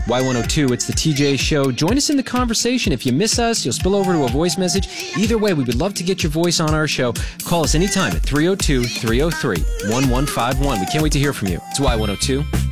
Y102, it's the TJ Show. Join us in the conversation. If you miss us, you'll spill over to a voice message. Either way, we would love to get your voice on our show. Call us anytime at 302-303-1151. We can't wait to hear from you. It's Y102.